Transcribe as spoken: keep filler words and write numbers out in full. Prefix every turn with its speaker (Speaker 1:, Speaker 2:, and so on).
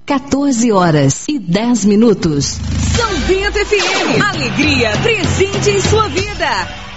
Speaker 1: quatorze horas e dez minutos.
Speaker 2: São Bento F M. Alegria presente em sua vida.